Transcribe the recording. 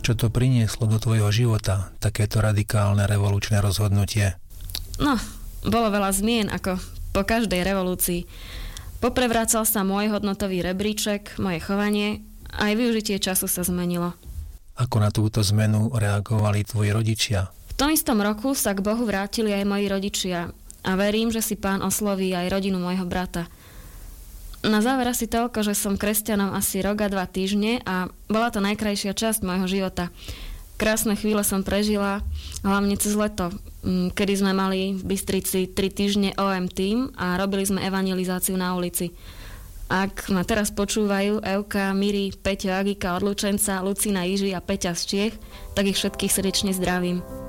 Čo to prinieslo do tvojho života, takéto radikálne revolučné rozhodnutie? No, bolo veľa zmien, ako po každej revolúcii. Poprevracal sa môj hodnotový rebríček, moje chovanie, aj využitie času sa zmenilo. Ako na túto zmenu reagovali tvoji rodičia? V tom istom roku sa k Bohu vrátili aj moji rodičia a verím, že si Pán osloví aj rodinu môjho brata. Na záver asi toľko, že som kresťanom asi rok a 2 týždne a bola to najkrajšia časť môjho života. Krásne chvíle som prežila, hlavne cez leto, kedy sme mali v Bystrici 3 týždne OM tým a robili sme evangelizáciu na ulici. Ak ma teraz počúvajú Euka, Miri, Peťo, Agika od Lučenca, Lucína, Jiži a Peťa z Čiech, tak ich všetkých srdečne zdravím.